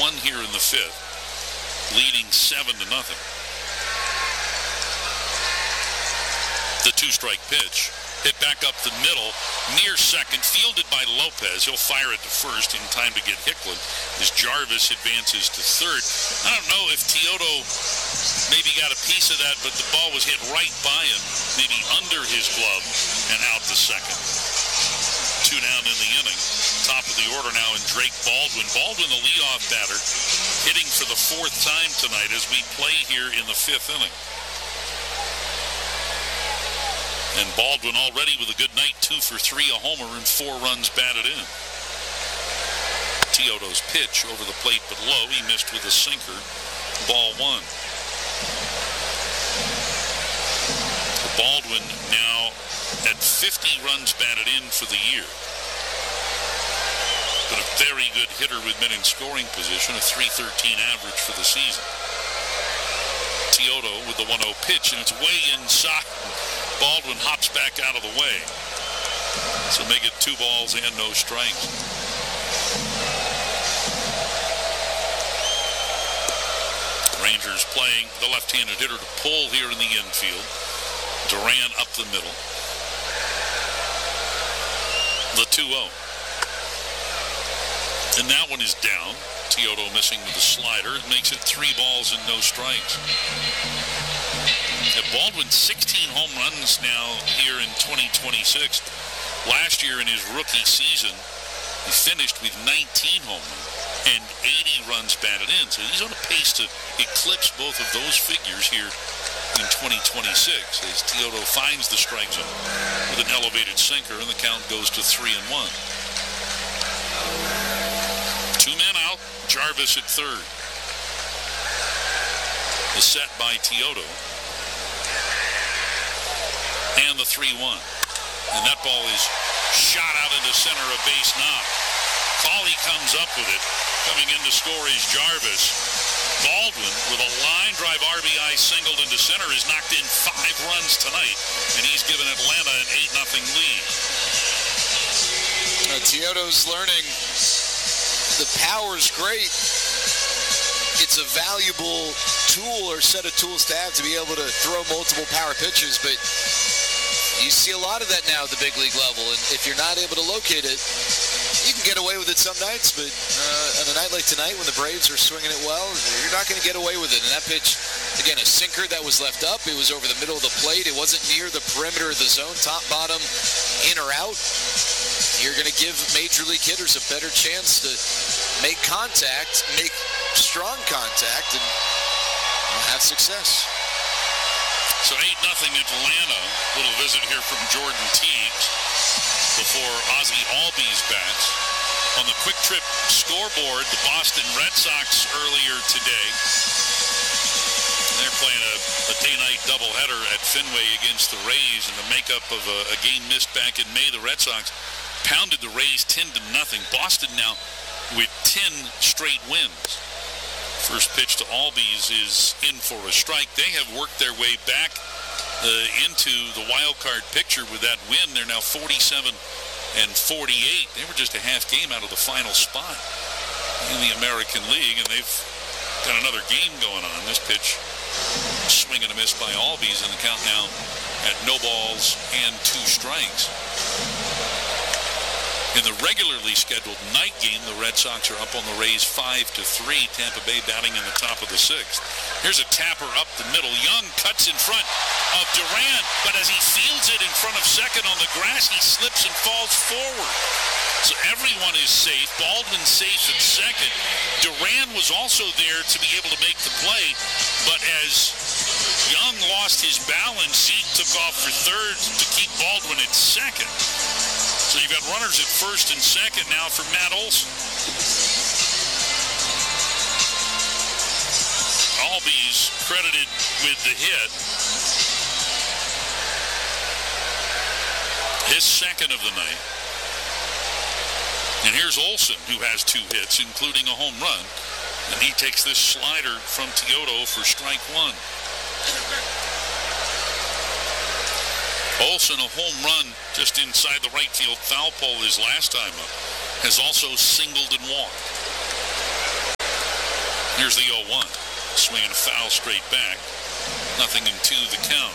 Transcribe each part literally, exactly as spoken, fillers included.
one here in the fifth, leading seven to nothing. The two-strike pitch. Hit back up the middle, near second, fielded by Lopez. He'll fire it to first in time to get Hicklin as Jarvis advances to third. I don't know if Teodo maybe got a piece of that, but the ball was hit right by him, maybe under his glove, and out to second. Two down in the inning. Top of the order now in Drake Baldwin. Baldwin, the leadoff batter, hitting for the fourth time tonight as we play here in the fifth inning. And Baldwin already with a good night, two for three, a homer, and four runs batted in. Teodo's pitch over the plate but low. He missed with a sinker. Ball one. Baldwin now at fifty runs batted in for the year. But a very good hitter with men in scoring position, a three thirteen average for the season. Teodo with the one oh pitch, and it's way inside. Baldwin hops back out of the way. So make it two balls and no strikes. Rangers playing the left-handed hitter to pull here in the infield. Duran up the middle. The two oh. And that one is down. Teodo missing with the slider. It makes it three balls and no strikes. Baldwin, sixteen home runs now here in twenty twenty-six. Last year in his rookie season, he finished with nineteen home runs and eighty runs batted in. So he's on a pace to eclipse both of those figures here in twenty twenty-six as Teodo finds the strike zone with an elevated sinker, and the count goes to three and one. Two men out, Jarvis at third. The set by Teodo. And the three one. And that ball is shot out into center, a base knock. Cawley comes up with it. Coming in to score is Jarvis. Baldwin with a line drive R B I singled into center has knocked in five runs tonight, and he's given Atlanta an eight nothing lead. Uh, Teodo's learning the power's great. It's a valuable tool or set of tools to have to be able to throw multiple power pitches, but you see a lot of that now at the big league level, and if you're not able to locate it, you can get away with it some nights, but uh, on a night like tonight when the Braves are swinging it well, you're not going to get away with it. And that pitch, again, a sinker that was left up. It was over the middle of the plate. It wasn't near the perimeter of the zone, top, bottom, in or out. You're going to give major league hitters a better chance to make contact, make strong contact, and have success. So eight nothing Atlanta. Little visit here from Jordan Teagues before Ozzie Albies bats. On the Quick Trip scoreboard, the Boston Red Sox earlier today. They're playing a, a day-night doubleheader at Fenway against the Rays in the makeup of a, a game missed back in May. The Red Sox pounded the Rays ten to nothing. Boston now with ten straight wins. First pitch to Albies is in for a strike. They have worked their way back uh, into the wild card picture with that win. They're now forty-seven and forty-eight. They were just a half game out of the final spot in the American League, and they've got another game going on. This pitch, swing and a miss by Albies, and the count now at no balls and two strikes. In the regularly scheduled night game, the Red Sox are up on the Rays five to three. Tampa Bay batting in the top of the sixth. Here's a tapper up the middle. Young cuts in front of Duran, but as he fields it in front of second on the grass, he slips and falls forward. So everyone is safe. Baldwin safe at second. Duran was also there to be able to make the play, but as Young lost his balance, he took off for third to keep Baldwin at second. So you've got runners at first and second now for Matt Olson. Albies credited with the hit. His second of the night. And here's Olson, who has two hits, including a home run. And he takes this slider from Teodo for strike one. Olson, a home run just inside the right field foul pole his last time up, has also singled and walked. Here's the oh one. Swinging a foul straight back. Nothing in two the count.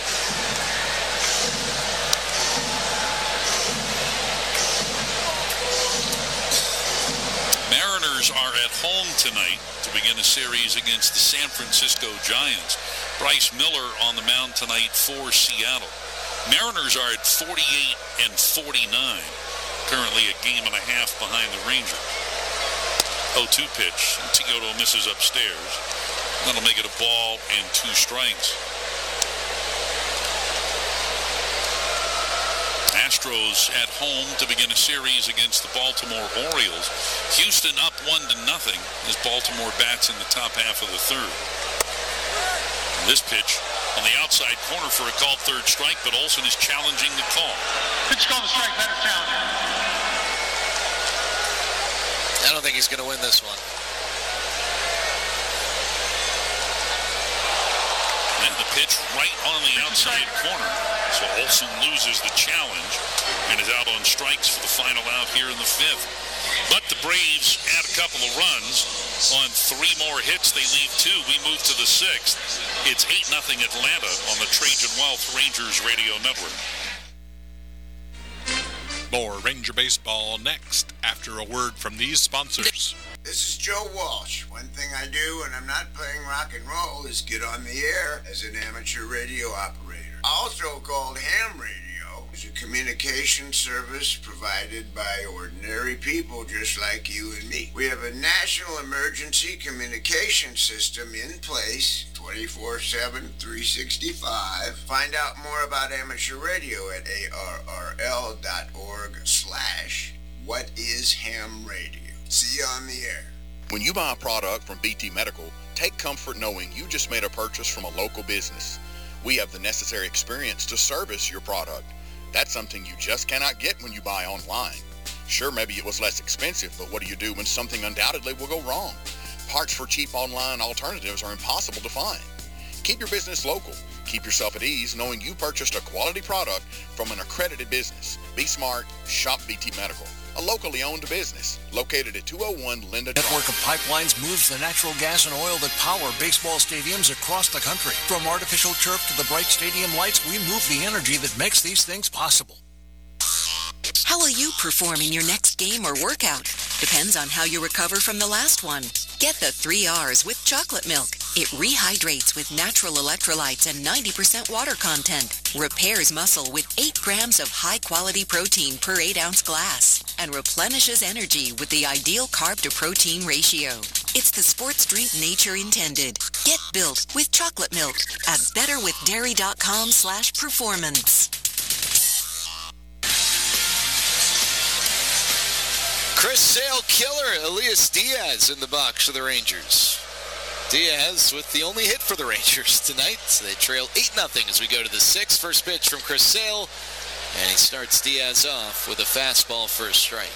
Mariners are at home tonight to begin a series against the San Francisco Giants. Bryce Miller on the mound tonight for Seattle. Mariners are at forty-eight and forty-nine. Currently a game and a half behind the Rangers. oh two pitch. Teodo misses upstairs. That'll make it a ball and two strikes. Astros at home to begin a series against the Baltimore Orioles. Houston up one to nothing as Baltimore bats in the top half of the third. This pitch on the outside corner for a called third strike, but Olsen is challenging the call. Pitch called a strike, batter challenge. I don't think he's going to win this one. And the pitch right on the outside corner. So Olsen loses the challenge and is out on strikes for the final out here in the fifth. But the Braves add a couple of runs. On three more hits, they leave two. We move to the sixth. It's eight nothing Atlanta on the Trajan Wealth Rangers Radio Network. More Ranger Baseball next after a word from these sponsors. This is Joe Walsh. One thing I do when I'm not playing rock and roll is get on the air as an amateur radio operator. Also called ham radio, is a communication service provided by ordinary people just like you and me. We have a national emergency communication system in place twenty-four seven, three sixty-five. Find out more about amateur radio at arrl dot org slash what is ham radio. See you on the air. When you buy a product from B T Medical, take comfort knowing you just made a purchase from a local business. We have the necessary experience to service your product. That's something you just cannot get when you buy online. Sure, maybe it was less expensive, but what do you do when something undoubtedly will go wrong? Parts for cheap online alternatives are impossible to find. Keep your business local. Keep yourself at ease knowing you purchased a quality product from an accredited business. Be smart. Shop B T Medical, a locally owned business located at two oh one Linda Drive. Network of pipelines moves the natural gas and oil that power baseball stadiums across the country. From artificial turf to the bright stadium lights, we move the energy that makes these things possible. How will you perform in your next game or workout? Depends on how you recover from the last one. Get the three R's with chocolate milk. It rehydrates with natural electrolytes and ninety percent water content. Repairs muscle with eight grams of high-quality protein per eight ounce glass. And replenishes energy with the ideal carb-to-protein ratio. It's the sports drink nature intended. Get built with chocolate milk at betterwithdairy.com slash performance. Chris Sale killer, Elias Diaz in the box for the Rangers. Diaz with the only hit for the Rangers tonight. So they trail eight nothing as we go to the sixth. First pitch from Chris Sale. And he starts Diaz off with a fastball for a strike.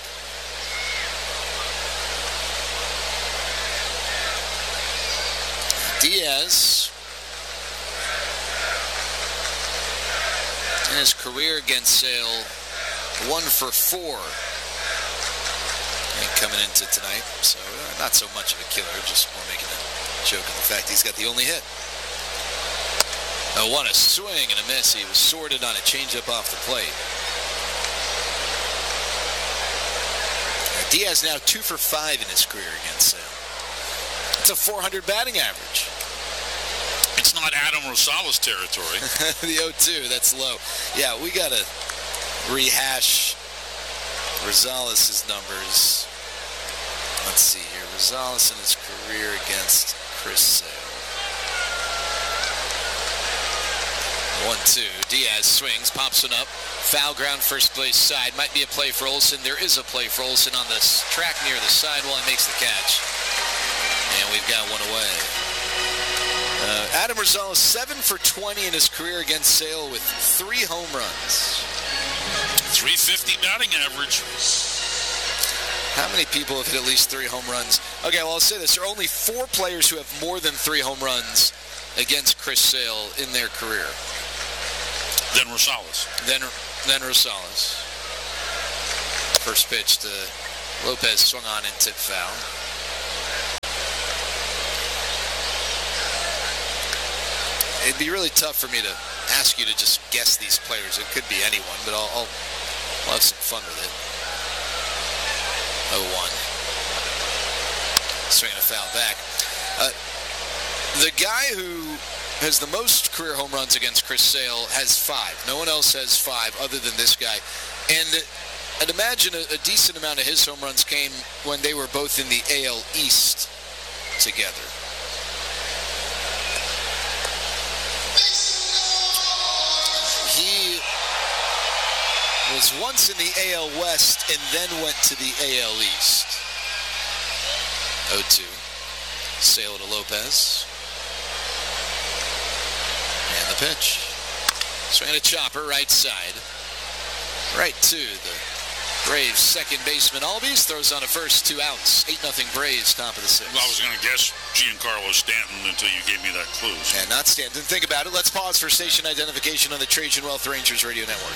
Diaz, in his career against Sale, one for four. And coming into tonight, so uh, not so much of a killer, just more making a joke of the fact he's got the only hit. Oh, what a swing and a miss. He was sorted on a changeup off the plate. Diaz now two for five in his career against Sale. It's a four hundred batting average. It's not Adam Rosales territory. The oh two, that's low. Yeah, we got to rehash Rosales' numbers. Let's see here. Rosales in his career against Chris Sale. one two. Diaz swings, pops one up. Foul ground first base side. Might be a play for Olsen. There is a play for Olsen on the track near the sidewall. He makes the catch. And we've got one away. Uh, Adam Rosales, seven for twenty in his career against Sale with three home runs. three fifty batting average. How many people have hit at least three home runs? Okay, well, I'll say this. There are only four players who have more than three home runs against Chris Sale in their career. Then Rosales. Then, then Rosales. First pitch to Lopez, swung on and tipped foul. it'd be really tough for me to ask you to just guess these players. It could be anyone, but I'll, I'll, I'll have some fun with it. oh one. Swinging a foul back. Uh, the guy who has the most career home runs against Chris Sale has five. No one else has five other than this guy. And I'd imagine a, a decent amount of his home runs came when they were both in the A L East together. He was once in the A L West and then went to the A L East. oh two. Sale to Lopez. And the pitch. Swinging a chopper right side. Right to the Braves second baseman. Albies throws on a first, two outs. eight nothing Braves, top of the sixth. Well, I was going to guess Giancarlo Stanton until you gave me that clue. And not Stanton. Think about it. Let's pause for station identification on the Trajan Wealth Rangers Radio Network.